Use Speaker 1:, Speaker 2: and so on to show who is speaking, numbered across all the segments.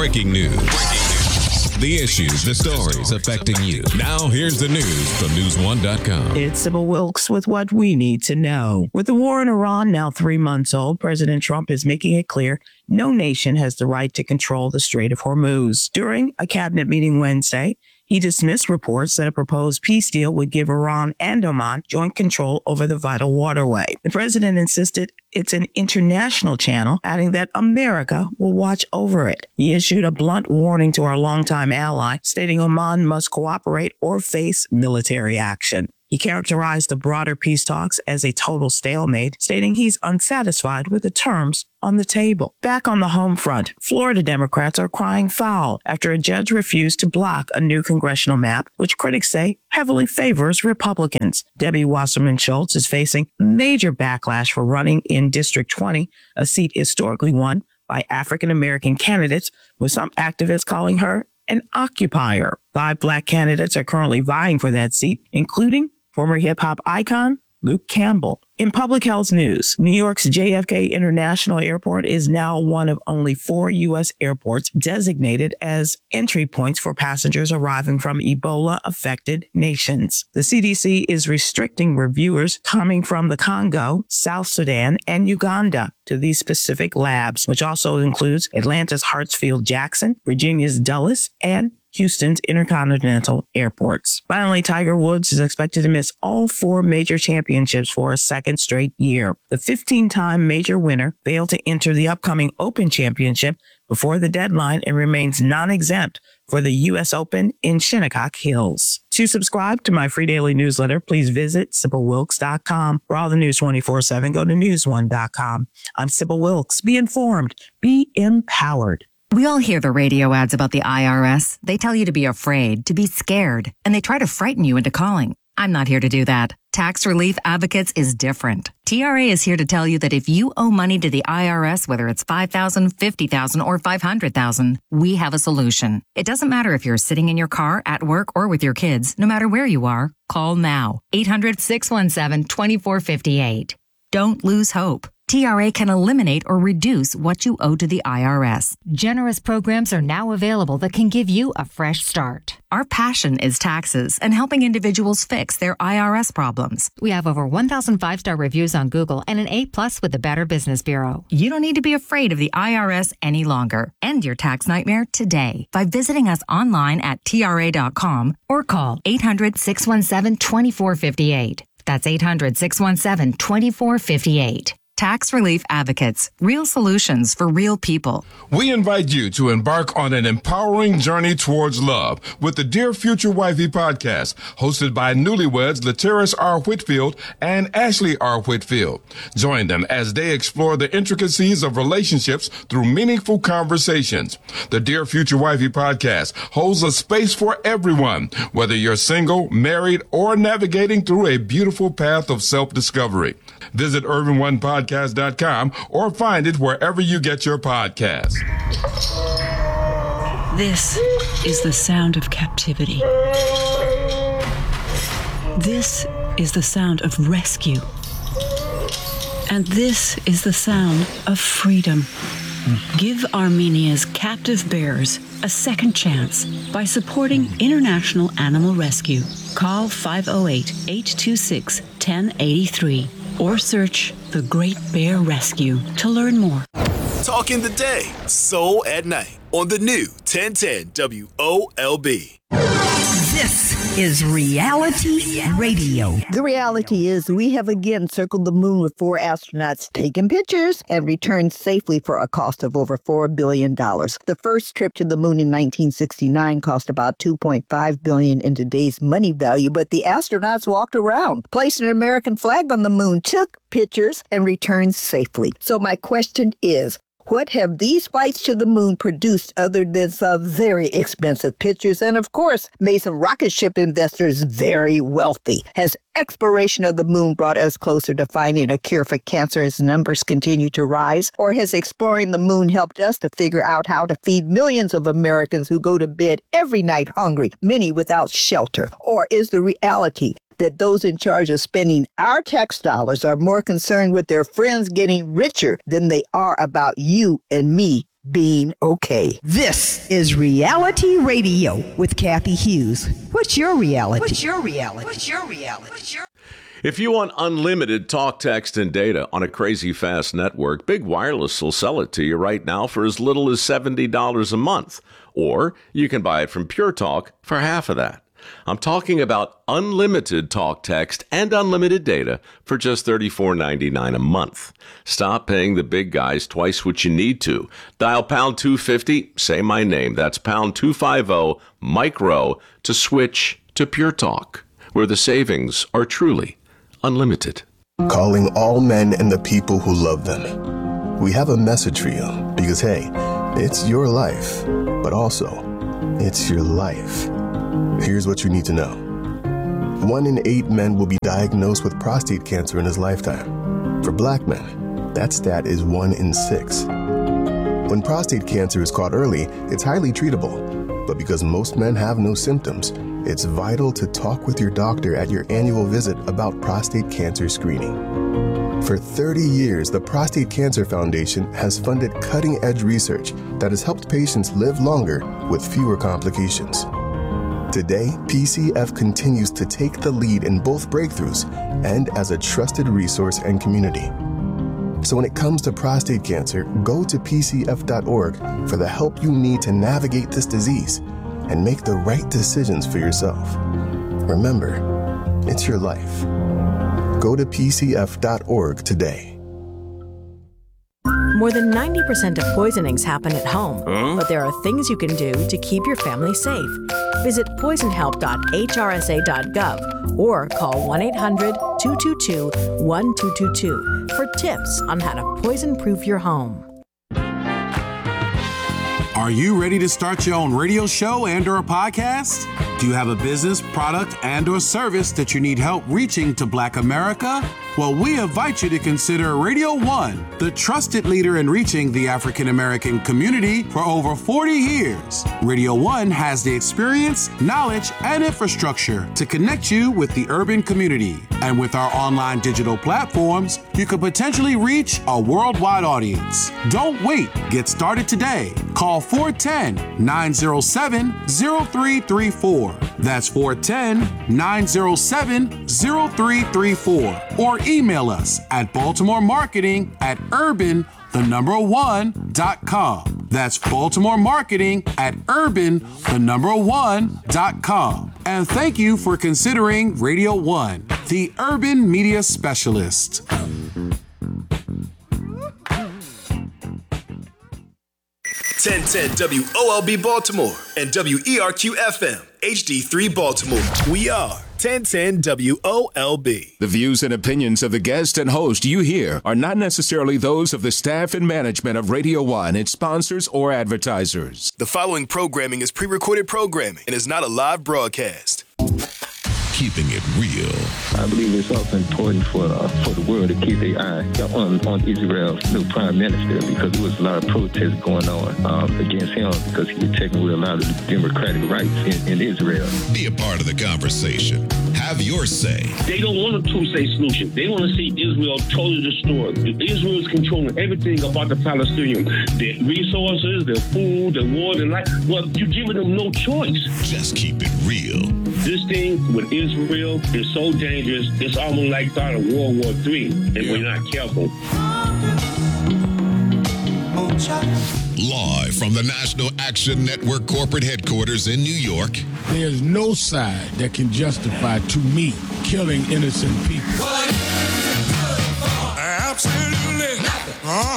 Speaker 1: Breaking news. The issues, the stories affecting you. Now, here's the news from News1.com.
Speaker 2: It's Sybil Wilkes with what we need to know. With the war in Iran now 3 months old, President Trump is making it clear no nation has the right to control the Strait of Hormuz. During a cabinet meeting Wednesday, he dismissed reports that a proposed peace deal would give Iran and Oman joint control over the vital waterway. The president insisted it's an international channel, adding that America will watch over it. He issued a blunt warning to our longtime ally, stating Oman must cooperate or face military action. He characterized the broader peace talks as a total stalemate, stating he's unsatisfied with the terms on the table. Back on the home front, Florida Democrats are crying foul after a judge refused to block a new congressional map, which critics say heavily favors Republicans. Debbie Wasserman Schultz is facing major backlash for running in District 20, a seat historically won by African-American candidates, with some activists calling her an occupier. 5 black candidates are currently vying for that seat, including former hip-hop icon Luke Campbell. In public health news, New York's JFK International Airport is now one of only 4 U.S. airports designated as entry points for passengers arriving from Ebola-affected nations. The CDC is restricting reviewers coming from the Congo, South Sudan, and Uganda to these specific labs, which also includes Atlanta's Hartsfield-Jackson, Virginia's Dulles, and Houston's Intercontinental Airports. Finally, Tiger Woods is expected to miss all 4 major championships for a second straight year. The 15-time major winner failed to enter the upcoming Open Championship before the deadline and remains non-exempt for the U.S. Open in Shinnecock Hills. To subscribe to my free daily newsletter, please visit SybilWilkes.com. For all the news 24/7, go to News1.com. I'm Sybil Wilkes. Be informed. Be empowered.
Speaker 3: We all hear the radio ads about the IRS. They tell you to be afraid, to be scared, and they try to frighten you into calling. I'm not here to do that. Tax Relief Advocates is different. TRA is here to tell you that if you owe money to the IRS, whether it's $5,000, $50,000, or $500,000, we have a solution. It doesn't matter if you're sitting in your car, at work, or with your kids. No matter where you are, call now. 800-617-2458. Don't lose hope. TRA can eliminate or reduce what you owe to the IRS.
Speaker 4: Generous programs are now available that can give you a fresh start.
Speaker 3: Our passion is taxes and helping individuals fix their IRS problems.
Speaker 4: We have over 1,000 5-star reviews on Google and an A+ with the Better Business Bureau.
Speaker 3: You don't need to be afraid of the IRS any longer. End your tax nightmare today by visiting us online at TRA.com or call 800-617-2458. That's 800-617-2458. Tax Relief Advocates, real solutions for real people.
Speaker 5: We invite you to embark on an empowering journey towards love with the Dear Future Wifey podcast, hosted by newlyweds Lateris R. Whitfield and Ashley R. Whitfield. Join them as they explore the intricacies of relationships through meaningful conversations. The Dear Future Wifey podcast holds a space for everyone, whether you're single, married, or navigating through a beautiful path of self-discovery. Visit UrbanOnePodcast.com or find it wherever you get your podcasts.
Speaker 6: This is the sound of captivity. This is the sound of rescue. And this is the sound of freedom. Give Armenia's captive bears a second chance by supporting International Animal Rescue. Call 508-826-1083 or search The Great Bear Rescue to learn more.
Speaker 7: Talking the day, soul at night on the new 1010 WOLB.
Speaker 8: This is Reality Radio.
Speaker 9: The reality is we have again circled the moon with 4 astronauts taking pictures and returned safely for a cost of over $4 billion. The first trip to the moon in 1969 cost about $2.5 billion in today's money value, but the astronauts walked around, placed an American flag on the moon, took pictures, and returned safely. So my question is, what have these flights to the moon produced other than some very expensive pictures and, of course, made some rocket ship investors very wealthy? Has exploration of the moon brought us closer to finding a cure for cancer as numbers continue to rise? Or has exploring the moon helped us to figure out how to feed millions of Americans who go to bed every night hungry, many without shelter? Or is the reality that those in charge of spending our tax dollars are more concerned with their friends getting richer than they are about you and me being okay.
Speaker 8: This is Reality Radio with Kathy Hughes. What's your reality? What's your reality? What's your reality? What's your...
Speaker 10: If you want unlimited talk, text, and data on a crazy fast network, Big Wireless will sell it to you right now for as little as $70 a month. Or you can buy it from Pure Talk for half of that. I'm talking about unlimited talk, text, and unlimited data for just $34.99 a month. Stop paying the big guys twice what you need to. Dial pound 250, say my name. That's pound 250, Mike Rowe, to switch to Pure Talk, where the savings are truly unlimited.
Speaker 11: Calling all men and the people who love them. We have a message for you because, hey, it's your life, but also it's your life. Here's what you need to know. 1 in 8 men will be diagnosed with prostate cancer in his lifetime. For black men, that stat is 1 in 6. When prostate cancer is caught early, it's highly treatable. But because most men have no symptoms, it's vital to talk with your doctor at your annual visit about prostate cancer screening. For 30 years, the Prostate Cancer Foundation has funded cutting-edge research that has helped patients live longer with fewer complications. Today, PCF continues to take the lead in both breakthroughs and as a trusted resource and community. So when it comes to prostate cancer, go to pcf.org for the help you need to navigate this disease and make the right decisions for yourself. Remember, it's your life. Go to pcf.org today.
Speaker 12: More than 90% of poisonings happen at home, but there are things you can do to keep your family safe. Visit poisonhelp.hrsa.gov or call 1-800-222-1222 for tips on how to poison-proof your home.
Speaker 13: Are you ready to start your own radio show and/or a podcast? Do you have a business, product, and/or service that you need help reaching to Black America? Well, we invite you to consider Radio One, the trusted leader in reaching the African American community for over 40 years. Radio One has the experience, knowledge, and infrastructure to connect you with the urban community. And with our online digital platforms, you could potentially reach a worldwide audience. Don't wait. Get started today. Call 410-907-0334. That's 410-907-0334. Or email us at baltimoremarketing@urban1.com. That's baltimoremarketing@urban1.com. And thank you for considering Radio One, the urban media specialist.
Speaker 7: 1010 WOLB Baltimore and WERQ FM HD3 Baltimore. We are 1010 WOLB.
Speaker 1: The views and opinions of the guest and host you hear are not necessarily those of the staff and management of Radio One, its sponsors, or advertisers.
Speaker 7: The following programming is pre-recorded programming and is not a live broadcast.
Speaker 1: Keeping it real.
Speaker 14: I believe it's also important for the world to keep their eye on Israel's new prime minister, because there was a lot of protests going on against him because he was taking away a lot of the democratic rights in Israel.
Speaker 1: Be a part of the conversation. Have your say.
Speaker 15: They don't want a two-state solution. They want to see Israel totally destroyed. Israel is controlling everything about the Palestinians. Their resources, their food, their water, and life. Well, you're giving them no choice.
Speaker 1: Just keep it real.
Speaker 15: This thing with Israel is so dangerous, it's almost like start of World War III if we're not careful.
Speaker 1: Live from the National Action Network corporate headquarters in New York.
Speaker 16: There's no side that can justify, to me, killing innocent people.
Speaker 1: Absolutely nothing.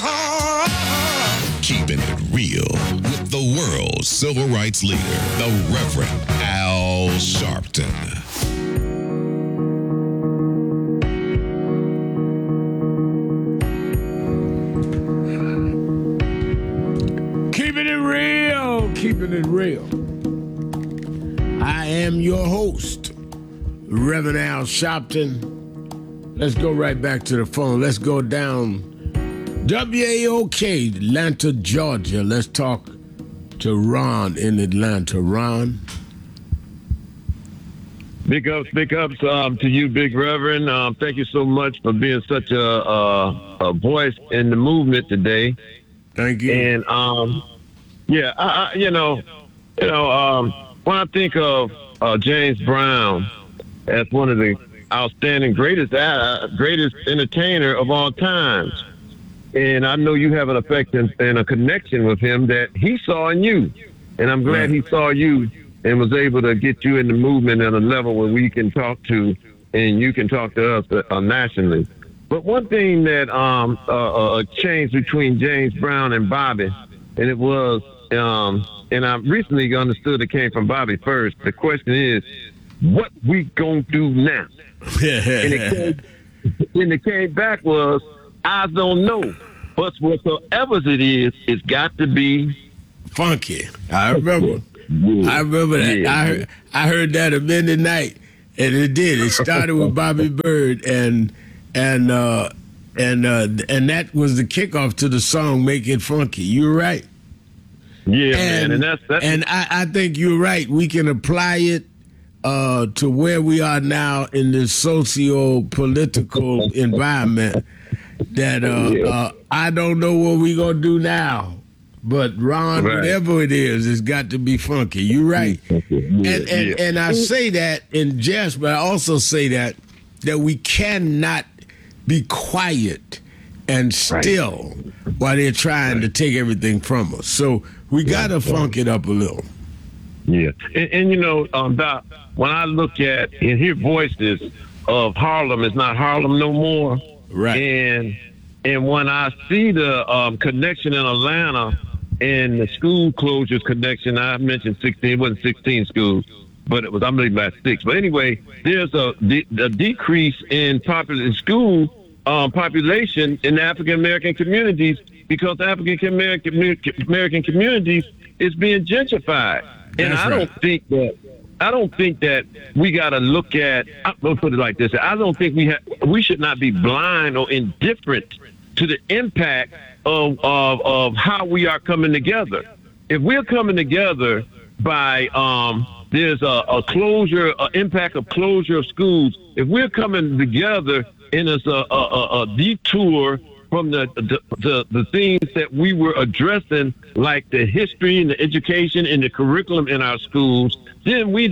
Speaker 1: Keeping it real with the world's civil rights leader, the Reverend Al Sharpton.
Speaker 16: Keeping it real, keeping it real. I am your host, Reverend Al Sharpton. Let's go right back to the phone. Let's go down WAOK, Atlanta, Georgia. Let's talk to Ron in Atlanta. Ron?
Speaker 17: Big ups to you, Big Reverend. Thank you so much for being such a voice in the movement today.
Speaker 16: Thank you.
Speaker 17: And when I think of James Brown as one of the outstanding greatest entertainer of all times, and I know you have an effect and a connection with him that he saw in you, and I'm glad he saw you and was able to get you in the movement at a level where we can talk to, and you can talk to us nationally. But one thing that changed between James Brown and Bobby, and it was, and I recently understood it came from Bobby first. The question is, what we gonna do now? And it came back was, I don't know, but whatsoever it is, it's got to be
Speaker 16: funky. I remember that.
Speaker 17: Yeah.
Speaker 16: I heard that at midnight, and it did. It started with Bobby Byrd, and that was the kickoff to the song "Make It Funky." You're right.
Speaker 17: Yeah, man, and that's
Speaker 16: and I think you're right. We can apply it to where we are now in this socio-political environment. That I don't know what we're gonna do now. But Ron, whatever it is, it's got to be funky. You're right. And I say that in jest, but I also say that we cannot be quiet and still while they're trying to take everything from us. So we got to funk it up a little.
Speaker 17: Yeah. And you know, Doc, when I look at and hear voices of Harlem, it's not Harlem no more.
Speaker 16: Right.
Speaker 17: And when I see the connection in Atlanta, and the school closures connection, I mentioned 16. It wasn't 16 schools, but it was, I'm really about 6. But anyway, there's a decrease in school population in African American communities because African American communities is being gentrified. And I don't think that we got to look at. Let's put it like this: I don't think we should not be blind or indifferent to the impact of how we are coming together. If we're coming together by there's a closure, impact of closure of schools. If we're coming together and it's a detour from the things that we were addressing, like the history and the education and the curriculum in our schools, then we're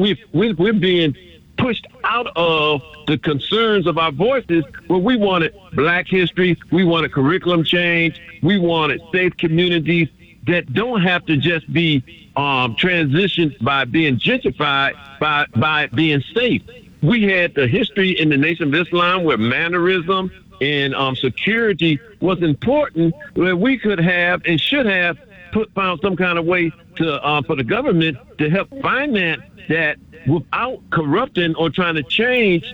Speaker 17: being pushed out of the concerns of our voices where we wanted Black history, we wanted curriculum change, we wanted safe communities that don't have to just be transitioned by being gentrified, by being safe. We had the history in the Nation of Islam where mannerism and security was important, where we could have and should have found some kind of way to for the government to help finance that without corrupting or trying to change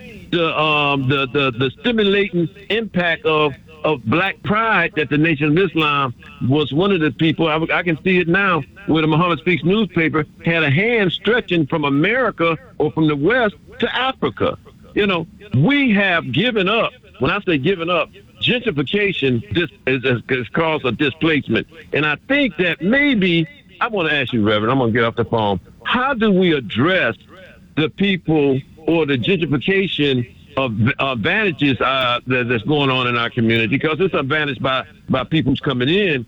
Speaker 17: the stimulating impact of Black pride that the Nation of Islam was one of the people. I can see it now where the Muhammad Speaks newspaper had a hand stretching from America or from the West to Africa. You know, we have given up. When I say given up, gentrification has caused a displacement. And I think that maybe, I want to ask you, Reverend, I'm going to get off the phone. How do we address the people or the gentrification of advantages that's going on in our community? Because it's advantage by people who's coming in.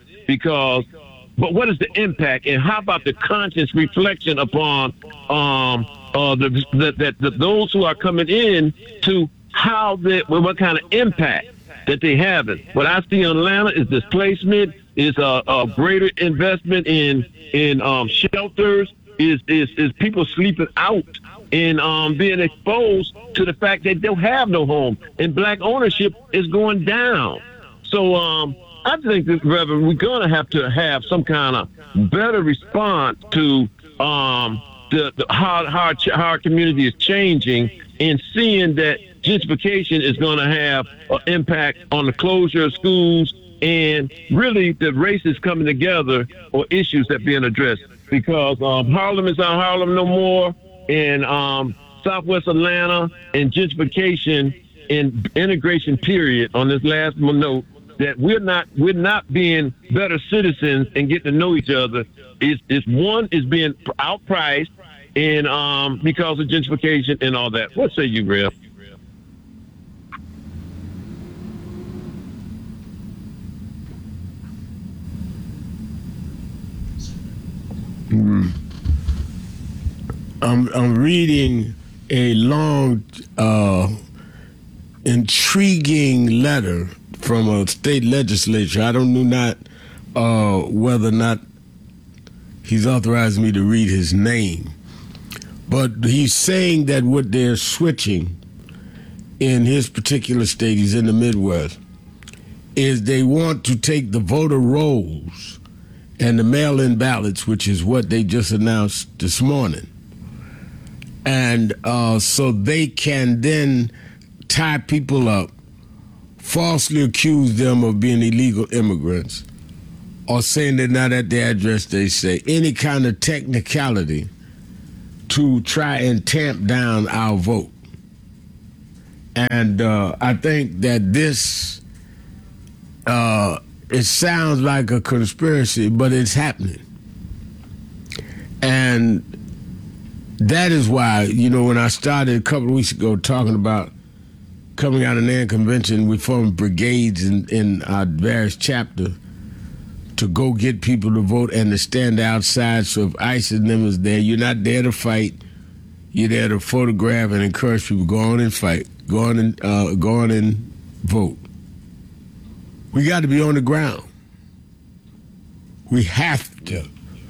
Speaker 17: But what is the impact, and how about the conscious reflection upon those who are coming in to what kind of impact that they have? What I see in Atlanta is displacement, is a greater investment in shelters, is people sleeping out and being exposed to the fact that they don't have no home, and Black ownership is going down. So I think that, Reverend, we're going to have some kind of better response to how our community is changing, and seeing that gentrification is going to have an impact on the closure of schools and really the races coming together or issues that are being addressed. Because Harlem is not Harlem no more, and Southwest Atlanta and gentrification and integration period on this last note, that we're not being better citizens and getting to know each other. One is being outpriced and because of gentrification and all that. What say you, Rev?
Speaker 16: I'm reading a long, intriguing letter from a state legislature. I don't know whether or not he's authorized me to read his name, but he's saying that what they're switching in his particular state, he's in the Midwest, is they want to take the voter rolls and the mail-in ballots, which is what they just announced this morning. And so they can then tie people up, falsely accuse them of being illegal immigrants, or saying they're not at the address they say, any kind of technicality to try and tamp down our vote. And I think that this, it sounds like a conspiracy, but it's happening. And that is why, when I started a couple of weeks ago talking about coming out of NAN convention, we formed brigades in our various chapters to go get people to vote and to stand outside. So if ICE and them is there, you're not there to fight. You're there to photograph and encourage people, go on and fight. Go on and vote. We got to be on the ground. We have to.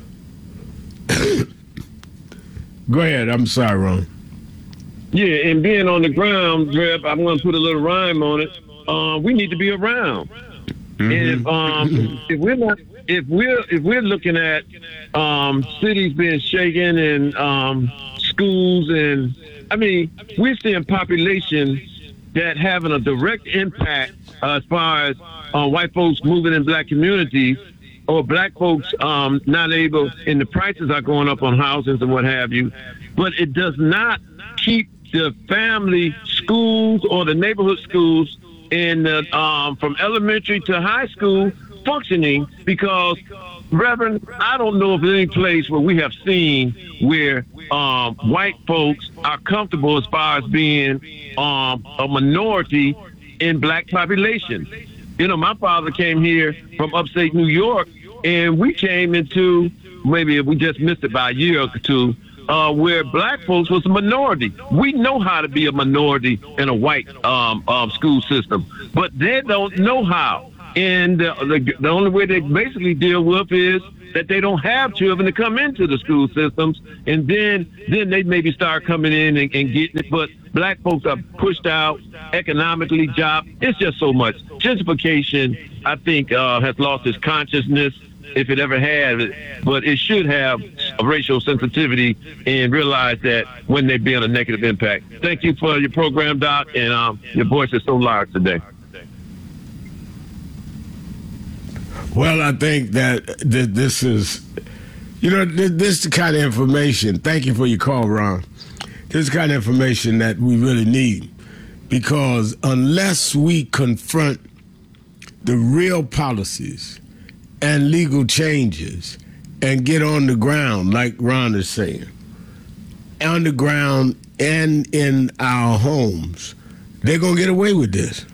Speaker 16: Go ahead. I'm sorry, Ron.
Speaker 17: Yeah, and being on the ground, Reb, I'm going to put a little rhyme on it. We need to be around. Mm-hmm. And if we're looking at cities being shaken and schools, and we're seeing population that having a direct impact as far as white folks moving in black communities, or black folks not able, and the prices are going up on houses and what have you. But it does not keep the family schools or the neighborhood schools in from elementary to high school functioning, because, Reverend, I don't know of any place where we have seen where white folks are comfortable as far as being a minority in black population. My father came here from upstate New York, and we came into, maybe we just missed it by a year or two, where black folks was a minority. We know how to be a minority in a white school system, but they don't know how. And the only way they basically deal with is that they don't have children to come into the school systems, and then they maybe start coming in and getting it. But black folks are pushed out economically, job. It's just so much. Gentrification, I think, has lost its consciousness, if it ever had, but it should have a racial sensitivity and realize that when they be on a negative impact. Thank you for your program, Doc, and your voice is so large today.
Speaker 16: Well, I think that this is, this is the kind of information. Thank you for your call, Ron. This is the kind of information that we really need, because unless we confront the real policies and legal changes and get on the ground, like Ron is saying, on the ground and in our homes, they're going to get away with this.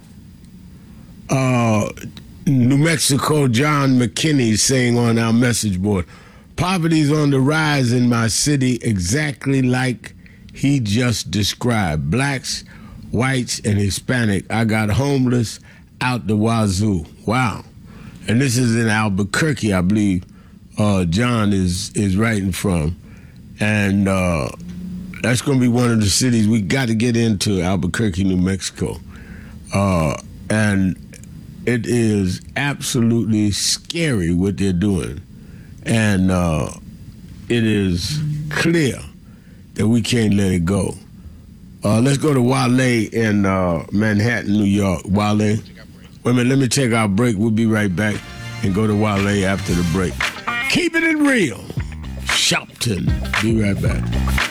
Speaker 16: New Mexico, John McKinney saying on our message board, poverty's on the rise in my city exactly like he just described. Blacks, whites, and Hispanic. I got homeless out the wazoo. Wow. And this is in Albuquerque, I believe John is writing from. And that's going to be one of the cities we got to get into, Albuquerque, New Mexico. And it is absolutely scary what they're doing. And it is clear that we can't let it go. Let's go to Wale in Manhattan, New York. Wale, wait a minute, let me take our break. We'll be right back and go to Wale after the break. Keeping it real. Shopton. Be right back.